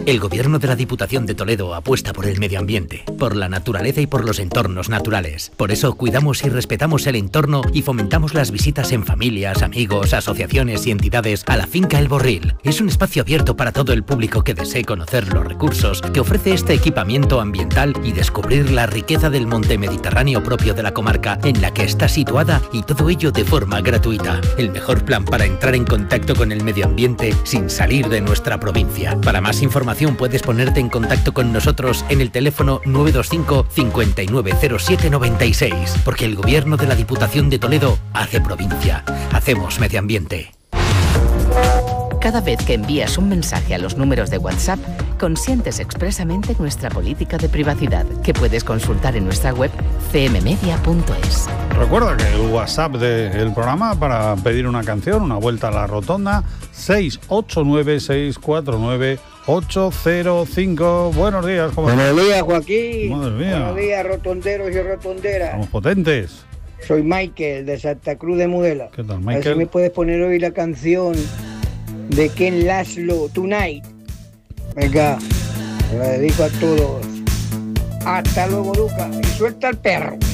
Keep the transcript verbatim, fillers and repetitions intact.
El Gobierno de la Diputación de Toledo apuesta por el medio ambiente, por la naturaleza y por los entornos naturales. Por eso cuidamos y respetamos el entorno y fomentamos las visitas en familias, amigos, asociaciones y entidades a la finca El Borril. Es un espacio abierto para todo el público que desee conocer los recursos que ofrece este equipamiento ambiental y descubrir la riqueza del monte mediterráneo propio de la comarca en la que está situada, y todo ello de forma gratuita. El mejor plan para entrar en contacto con el medio ambiente sin salir de nuestra provincia. Para más información puedes ponerte en contacto con nosotros en el teléfono nueve dos cinco, cincuenta y nueve cero siete noventa y seis, porque el Gobierno de la Diputación de Toledo hace provincia. Hacemos medio ambiente. Cada vez que envías un mensaje a los números de WhatsApp, consientes expresamente nuestra política de privacidad, que puedes consultar en nuestra web c m media punto es. Recuerda que el WhatsApp del programa para pedir una canción, una vuelta a la rotonda, seis ocho nueve, seis cuatro nueve, ocho cero cinco. Buenos días, ¿cómo estás? Buenos días, Joaquín. Madre mía. Buenos días, rotonderos y rotonderas. Estamos potentes. Soy Michael, de Santa Cruz de Mudela. ¿Qué tal, A ver Michael? si me puedes poner hoy la canción de Ken Laszlo, Tonight. Venga, te la dedico a todos. Hasta luego, Luca. Y suelta el perro.